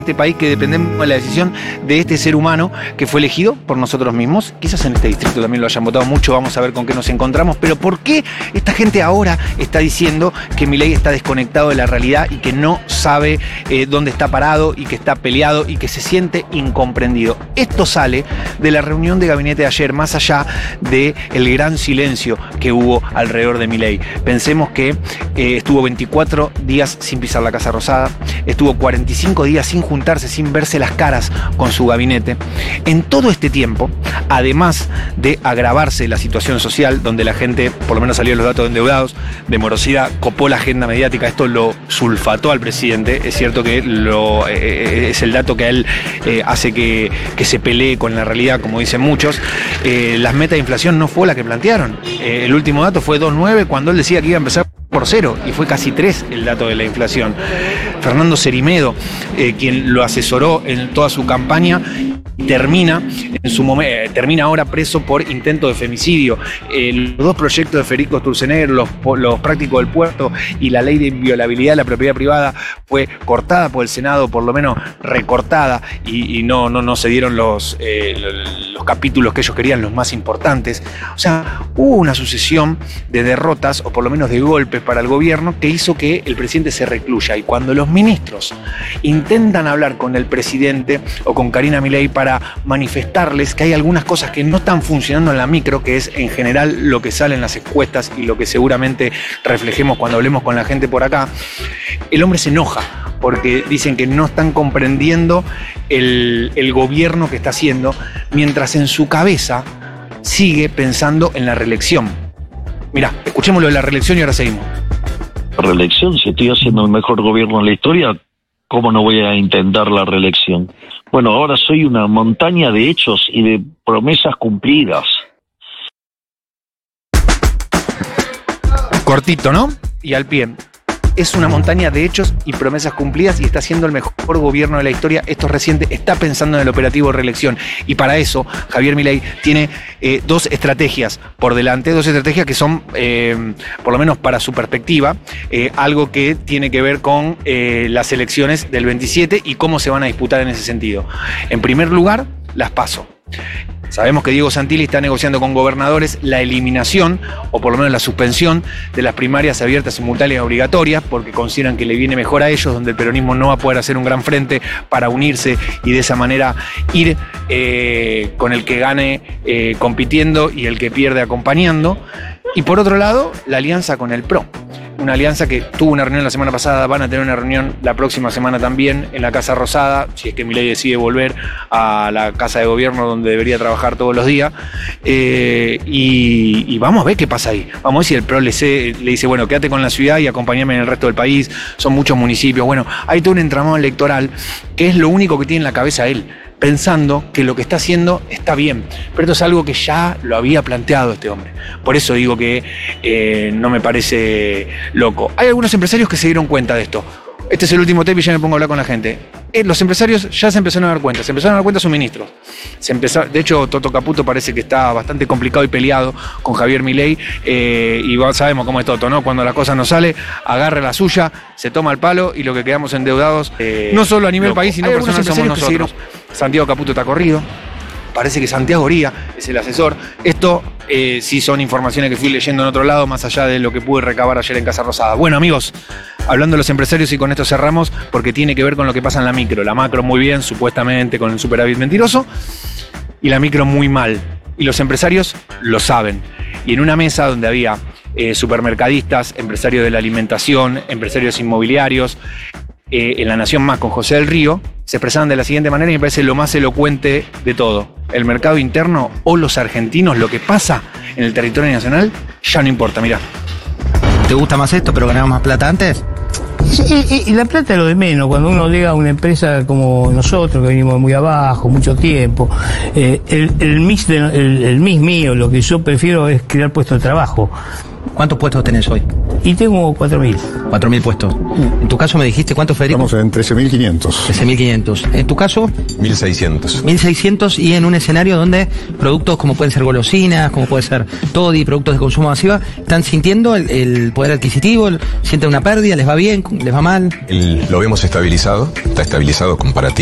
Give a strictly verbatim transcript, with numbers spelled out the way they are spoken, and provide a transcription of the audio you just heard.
este país que dependemos de la decisión de este ser humano que fue elegido por nosotros mismos. Quizás en este distrito también lo hayan votado mucho, vamos a ver con qué nos encontramos, pero ¿por qué esta gente ahora está diciendo que Milei está desconectado de la realidad y que no sabe eh, dónde está parado y que está peleado y que se siente incomprendido? Esto sale de la reunión de gabinete de ayer, más allá del gran silencio que hubo alrededor de Milei. Pensemos que eh, estuvo veinticuatro días sin pisar la Casa Rosada, estuvo cuarenta y cinco días sin juntarse, sin verse las caras con su gabinete. En todo este tiempo, además de agravarse la situación social, donde la gente, por lo menos salieron los datos de endeudados, de morosidad, copó la agenda mediática, esto lo sulfató al presidente. Es cierto que lo, eh, es el dato que a él eh, hace que, que se pelee con la realidad, como dicen muchos. Eh, las metas de inflación no fue la que plantearon. Eh, el último dato fue dos coma nueve cuando él decía que iba a empezar por cero, y fue casi tres el dato de la inflación. Fernando Cerimedo, eh, quien lo asesoró en toda su campaña, termina en su momento, termina ahora preso por intento de femicidio. Eh, los dos proyectos de Federico Sturzenegger, los, los prácticos del puerto y la ley de inviolabilidad de la propiedad privada, fue cortada por el Senado, por lo menos recortada, y, y no, no, no se dieron los, eh, los capítulos que ellos querían, los más importantes. O sea, hubo una sucesión de derrotas, o por lo menos de golpes para el gobierno, que hizo que el presidente se recluya. Y cuando los ministros intentan hablar con el presidente o con Karina Milei para manifestarles que hay algunas cosas que no están funcionando en la micro, que es en general lo que sale en las encuestas y lo que seguramente reflejemos cuando hablemos con la gente por acá, el hombre se enoja porque dicen que no están comprendiendo el, el gobierno que está haciendo, mientras en su cabeza sigue pensando en la reelección. Mirá, escuchémoslo de la reelección y ahora seguimos. Reelección, si estoy haciendo el mejor gobierno en la historia, ¿cómo no voy a intentar la reelección? Bueno, ahora soy una montaña de hechos y de promesas cumplidas. Cortito, ¿no? Y al pie. Es una montaña de hechos y promesas cumplidas y está siendo el mejor gobierno de la historia. Esto es reciente, está pensando en el operativo de reelección. Y para eso, Javier Milei tiene eh, dos estrategias por delante, dos estrategias que son, eh, por lo menos para su perspectiva, eh, algo que tiene que ver con eh, las elecciones del veintisiete y cómo se van a disputar en ese sentido. En primer lugar, las PASO. Sabemos que Diego Santilli está negociando con gobernadores la eliminación, o por lo menos la suspensión, de las primarias abiertas, simultáneas y obligatorias, porque consideran que le viene mejor a ellos, donde el peronismo no va a poder hacer un gran frente para unirse y de esa manera ir eh, con el que gane eh, compitiendo y el que pierde acompañando. Y por otro lado, la alianza con el P R O. Una alianza que tuvo una reunión la semana pasada, van a tener una reunión la próxima semana también en la Casa Rosada, si es que Milei decide volver a la Casa de Gobierno donde debería trabajar todos los días. Eh, y, y vamos a ver qué pasa ahí. Vamos a ver si el P R O le, se, le dice, bueno, quédate con la ciudad y acompáñame en el resto del país. Son muchos municipios. Bueno, hay todo un entramado electoral que es lo único que tiene en la cabeza él, pensando que lo que está haciendo está bien. Pero esto es algo que ya lo había planteado este hombre. Por eso digo que eh, no me parece loco. Hay algunos empresarios que se dieron cuenta de esto. Este es el último tape y ya me pongo a hablar con la gente. Eh, los empresarios ya se empezaron a dar cuenta. Se empezaron a dar cuenta sus ministros. Se empezó, de hecho, Toto Caputo parece que está bastante complicado y peleado con Javier Milei. Eh, y sabemos cómo es Toto, ¿no? Cuando la cosa no sale, agarra la suya, se toma el palo y lo que quedamos endeudados, eh, no solo a nivel loco. País, sino personal somos nosotros. Santiago Caputo está corrido. Parece que Santiago Oría es el asesor. Esto eh, sí son informaciones que fui leyendo en otro lado, más allá de lo que pude recabar ayer en Casa Rosada. Bueno, amigos, hablando de los empresarios, y con esto cerramos, porque tiene que ver con lo que pasa en la micro. La macro muy bien, supuestamente, con el superávit mentiroso, y la micro muy mal. Y los empresarios lo saben. Y en una mesa donde había eh, supermercadistas, empresarios de la alimentación, empresarios inmobiliarios, Eh, en La Nación Más con José del Río, se expresaban de la siguiente manera y me parece lo más elocuente de todo. El mercado interno o los argentinos, lo que pasa en el territorio nacional, ya no importa, mirá. ¿Te gusta más esto, pero ganamos más plata antes? Y, y la plata es lo de menos. Cuando uno llega a una empresa como nosotros, que venimos muy abajo, mucho tiempo, eh, el, el, mix de, el, el mix mío, lo que yo prefiero es crear puestos de trabajo. ¿Cuántos puestos tenés hoy? Y tengo cuatro mil. cuatro mil puestos. En tu caso me dijiste, ¿cuánto, Federico? Estamos en trece mil quinientos. trece mil quinientos. En tu caso, mil seiscientos. mil seiscientos, y en un escenario donde productos como pueden ser golosinas, como puede ser toddy, productos de consumo masiva, están sintiendo el, el poder adquisitivo, el- sienten una pérdida, les va bien, les va mal. El- lo vemos estabilizado, está estabilizado comparativo.